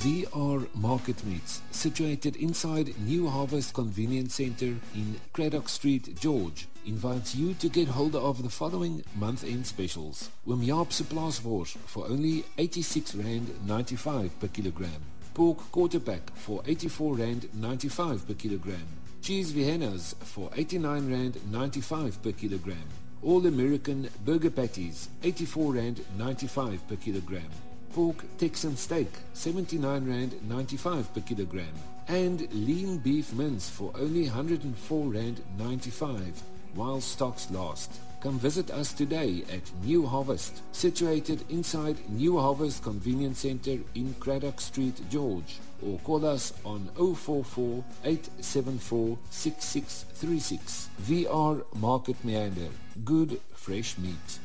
VR Market Meats, situated inside New Harvest Convenience Centre in Craddock Street, George, invites you to get hold of the following month-end specials. Oom Jaap se plaaswors for only R86.95 per kilogram. Pork quarter pack for R84.95 per kilogram. Cheese Viennas for R89.95 per kilogram. All American burger patties R84.95 per kilogram. Pork Texan steak R79.95 per kilogram. And lean beef mince for only R104.95 while stocks last. Come visit us today at New Harvest, situated inside New Harvest Convenience Centre in Craddock Street, George, or call us on 044 874 6636. VR Market Meander. Good fresh meat.